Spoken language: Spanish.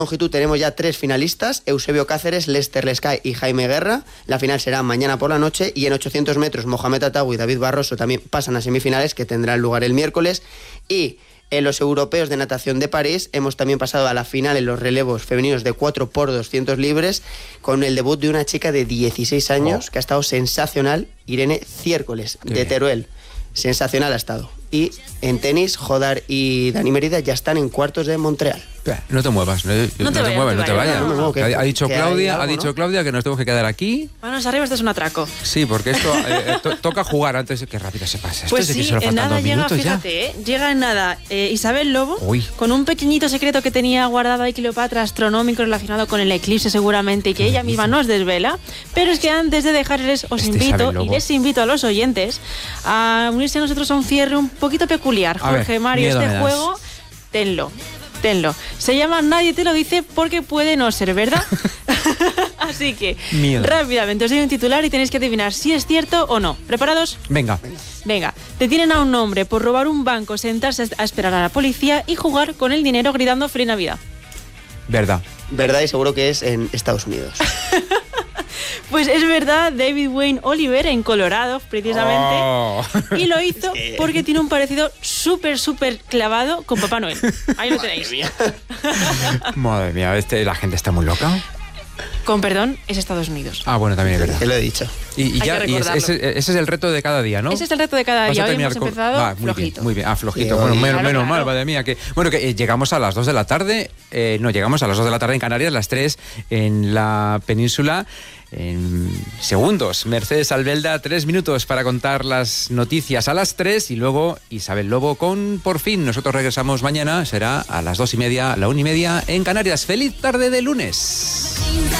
longitud tenemos ya 3 finalistas, Eusebio Cáceres, Lester Lescay y Jaime Guerra. La final será mañana por la noche, y en 800 metros Mohamed Atawi y David Barroso también pasan a semifinales, que tendrán lugar el miércoles. Y en los europeos de natación de París hemos también pasado a la final en los relevos femeninos de 4x200 libres, con el debut de una chica de 16 años que ha estado sensacional, Irene Ciércoles, de Teruel. Sensacional ha estado. Y en tenis, Jodar y Dani Mérida ya están en cuartos de Montreal. No te muevas, no te vayas. Ha dicho Claudia que nos tenemos que quedar aquí. Manos arriba, esto es un atraco. Sí, porque esto toca jugar antes. Qué rápido se pasa. Pues esto sí, que en nada llega, fíjate, llega en nada Isabel Lobo, con un pequeñito secreto que tenía guardado ahí Cleopatra, astronómico, relacionado con el eclipse seguramente, y que ella misma nos desvela. Pero es que antes de dejarles, les invito a los oyentes a unirse a nosotros a un cierre un poquito peculiar. Jorge, Mario, este juego, tenlo. Se llama Nadie te lo dice, porque puede no ser verdad. Así que, rápidamente os doy un titular y tenéis que adivinar si es cierto o no. ¿Preparados? Venga. Detienen a un hombre por robar un banco, sentarse a esperar a la policía y jugar con el dinero gritando Feliz Navidad. Verdad, y seguro que es en Estados Unidos. Pues es verdad, David Wayne Oliver, en Colorado, precisamente. Y lo hizo porque tiene un parecido súper clavado con Papá Noel. Ahí lo tenéis. Madre mía, la gente está muy loca. Con perdón, es Estados Unidos. Bueno, también es verdad. Te lo he dicho. Y ese es el reto de cada día, ¿no? Ese es el reto de cada día. Hoy hemos empezado flojito. Muy bien, flojito. Bueno, menos mal, madre mía. Que llegamos a las 2 de la tarde. Llegamos a las 2 de la tarde en Canarias, las 3 en la península. En segundos, Mercedes Albelda, 3 minutos para contar las noticias a las 3, y luego Isabel Lobo con Por Fin. Nosotros regresamos mañana, será a las 2:30, la 1:30 en Canarias. ¡Feliz tarde de lunes!